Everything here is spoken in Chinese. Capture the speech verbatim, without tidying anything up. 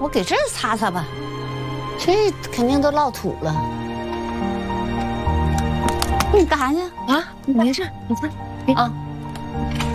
我给这儿擦擦吧，这肯定都落土了。你干啥去啊？没事，你擦。啊。